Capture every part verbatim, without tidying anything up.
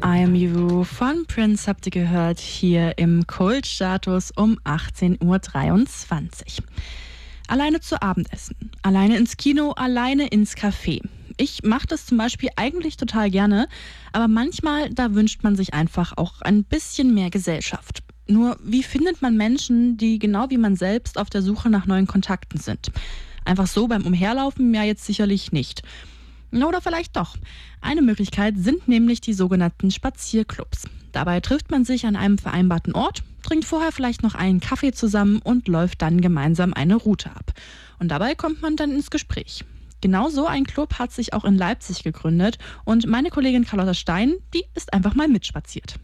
I Am You von Prince habt ihr gehört, hier im Kultstatus um achtzehn Uhr dreiundzwanzig. Alleine zu Abendessen, alleine ins Kino, alleine ins Café. Ich mache das zum Beispiel eigentlich total gerne, aber manchmal, da wünscht man sich einfach auch ein bisschen mehr Gesellschaft. Nur, wie findet man Menschen, die genau wie man selbst auf der Suche nach neuen Kontakten sind? Einfach so beim Umherlaufen ja jetzt sicherlich nicht. Oder vielleicht doch. Eine Möglichkeit sind nämlich die sogenannten Spazierclubs. Dabei trifft man sich an einem vereinbarten Ort, trinkt vorher vielleicht noch einen Kaffee zusammen und läuft dann gemeinsam eine Route ab. Und dabei kommt man dann ins Gespräch. Genau so ein Club hat sich auch in Leipzig gegründet und meine Kollegin Carlotta Stein, die ist einfach mal mitspaziert.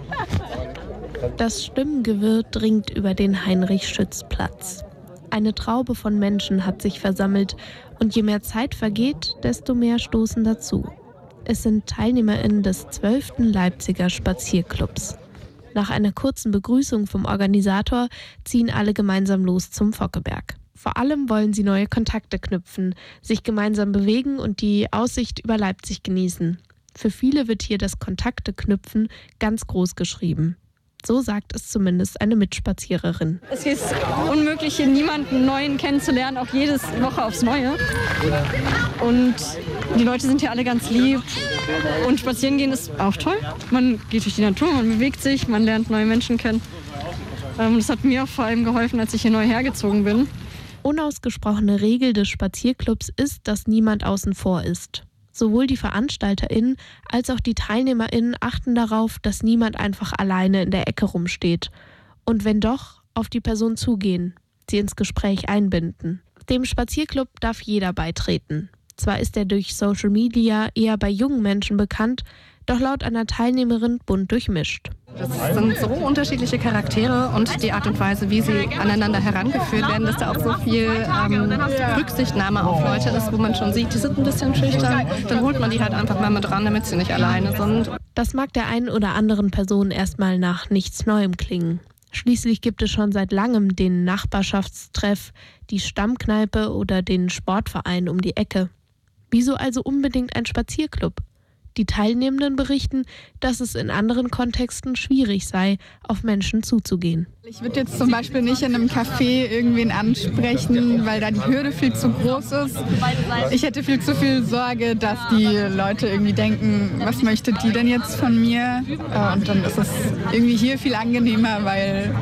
Das Stimmengewirr dringt über den Heinrich-Schütz-Platz. Eine Traube von Menschen hat sich versammelt und je mehr Zeit vergeht, desto mehr stoßen dazu. Es sind TeilnehmerInnen des zwölften Leipziger Spazierclubs. Nach einer kurzen Begrüßung vom Organisator ziehen alle gemeinsam los zum Voggeberg. Vor allem wollen sie neue Kontakte knüpfen, sich gemeinsam bewegen und die Aussicht über Leipzig genießen. Für viele wird hier das Kontakte knüpfen ganz groß geschrieben. So sagt es zumindest eine Mitspaziererin. Es ist unmöglich, hier niemanden Neuen kennenzulernen, auch jede Woche aufs Neue. Und die Leute sind hier alle ganz lieb. Und spazieren gehen ist auch toll. Man geht durch die Natur, man bewegt sich, man lernt neue Menschen kennen. Und das hat mir vor allem geholfen, als ich hier neu hergezogen bin. Unausgesprochene Regel des Spazierclubs ist, dass niemand außen vor ist. Sowohl die VeranstalterInnen als auch die TeilnehmerInnen achten darauf, dass niemand einfach alleine in der Ecke rumsteht. Und wenn doch, auf die Person zugehen, sie ins Gespräch einbinden. Dem Spazierclub darf jeder beitreten. Zwar ist er durch Social Media eher bei jungen Menschen bekannt, doch laut einer Teilnehmerin bunt durchmischt. Das sind so unterschiedliche Charaktere und die Art und Weise, wie sie aneinander herangeführt werden, dass da auch so viel ähm, Rücksichtnahme auf Leute ist, wo man schon sieht, die sind ein bisschen schüchtern. Dann holt man die halt einfach mal mit ran, damit sie nicht alleine sind. Das mag der einen oder anderen Person erstmal nach nichts Neuem klingen. Schließlich gibt es schon seit langem den Nachbarschaftstreff, die Stammkneipe oder den Sportverein um die Ecke. Wieso also unbedingt ein Spazierclub? Die Teilnehmenden berichten, dass es in anderen Kontexten schwierig sei, auf Menschen zuzugehen. Ich würde jetzt zum Beispiel nicht in einem Café irgendwen ansprechen, weil da die Hürde viel zu groß ist. Ich hätte viel zu viel Sorge, dass die Leute irgendwie denken, was möchte die denn jetzt von mir? Und dann ist es irgendwie hier viel angenehmer, weil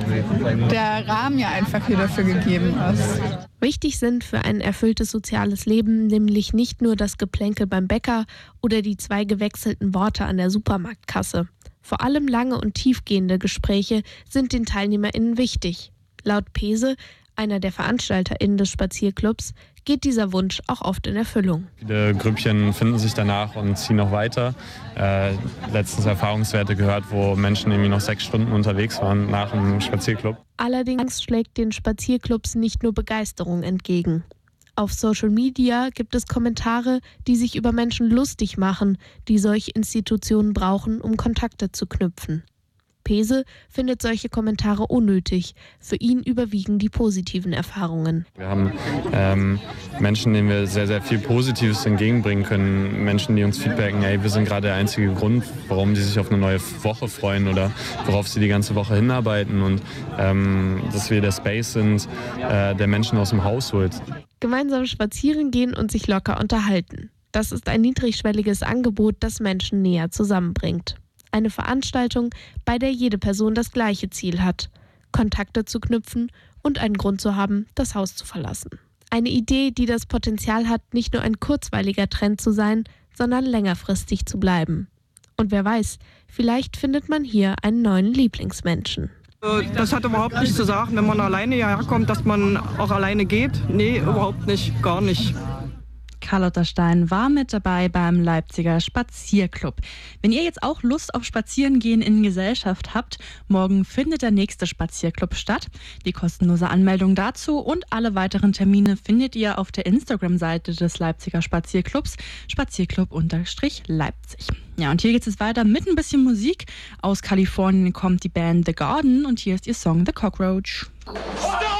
der Rahmen ja einfach hier dafür gegeben ist. Wichtig sind für ein erfülltes soziales Leben nämlich nicht nur das Geplänkel beim Bäcker oder die zwei gewechselten Worte an der Supermarktkasse. Vor allem lange und tiefgehende Gespräche sind den TeilnehmerInnen wichtig. Laut Pese, einer der VeranstalterInnen des Spazierclubs, geht dieser Wunsch auch oft in Erfüllung. Viele Grüppchen finden sich danach und ziehen noch weiter. Äh, letztens Erfahrungswerte gehört, wo Menschen irgendwie noch sechs Stunden unterwegs waren nach dem Spazierclub. Allerdings schlägt den Spazierclubs nicht nur Begeisterung entgegen. Auf Social Media gibt es Kommentare, die sich über Menschen lustig machen, die solche Institutionen brauchen, um Kontakte zu knüpfen. Pese findet solche Kommentare unnötig. Für ihn überwiegen die positiven Erfahrungen. Wir haben ähm, Menschen, denen wir sehr, sehr viel Positives entgegenbringen können. Menschen, die uns feedbacken, ey, wir sind gerade der einzige Grund, warum die sich auf eine neue Woche freuen oder worauf sie die ganze Woche hinarbeiten. Und ähm, dass wir der Space sind, äh, der Menschen aus dem Haus holt. Gemeinsam spazieren gehen und sich locker unterhalten. Das ist ein niedrigschwelliges Angebot, das Menschen näher zusammenbringt. Eine Veranstaltung, bei der jede Person das gleiche Ziel hat: Kontakte zu knüpfen und einen Grund zu haben, das Haus zu verlassen. Eine Idee, die das Potenzial hat, nicht nur ein kurzweiliger Trend zu sein, sondern längerfristig zu bleiben. Und wer weiß, vielleicht findet man hier einen neuen Lieblingsmenschen. Das hat überhaupt nichts zu sagen, wenn man alleine hierher kommt, dass man auch alleine geht. Nee, überhaupt nicht, gar nicht. Carlotta Stein war mit dabei beim Leipziger Spazierclub. Wenn ihr jetzt auch Lust auf Spazierengehen in Gesellschaft habt, morgen findet der nächste Spazierclub statt. Die kostenlose Anmeldung dazu und alle weiteren Termine findet ihr auf der Instagram-Seite des Leipziger Spazierclubs, Spazierclub-Leipzig. Ja, und hier geht es weiter mit ein bisschen Musik. Aus Kalifornien kommt die Band The Garden und hier ist ihr Song The Cockroach. Stop!